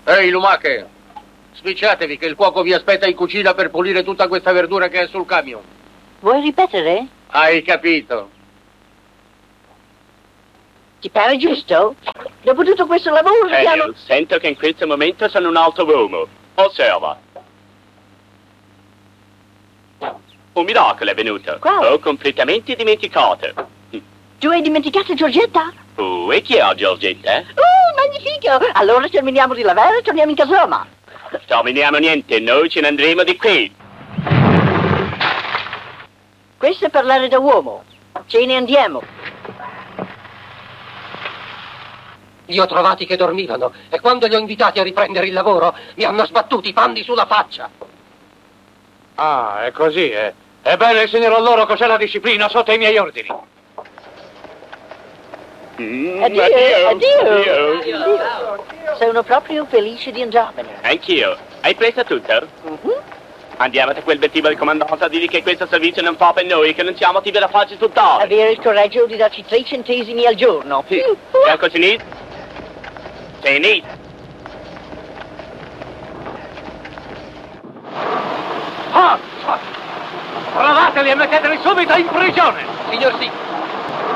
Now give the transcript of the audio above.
Ehi, lumache! Spicciatevi che il cuoco vi aspetta in cucina per pulire tutta questa verdura che è sul camion. Vuoi ripetere? Hai capito? Ti pare giusto? Dopo tutto questo lavoro Daniel, sento che in questo momento sono un altro uomo. Osserva. Un miracolo è venuto. Quale? Ho completamente dimenticato. Tu hai dimenticato Giorgetta? E chi è Giorgetta? Magnifico! Allora terminiamo di lavare e torniamo in casoma. Terminiamo niente, noi ce ne andremo di qui. Questo è parlare da uomo. Ce ne andiamo. Li ho trovati che dormivano e quando li ho invitati a riprendere il lavoro mi hanno sbattuti i panni sulla faccia. Ah, è così, eh? Ebbene, insegnerò loro cos'è la disciplina sotto i miei ordini. Addio. Sono proprio felice di andarmene. Anch'io. Hai preso tutto? Andiamo da quel vestibolo di comandanza a dire che questo servizio non fa per noi, che non siamo tipi da farci sfruttare. Avere il coraggio di darci 3 centesimi al giorno. Bianco Sinit? Sinit? Provateli e metteteli subito in prigione! Signor Sì,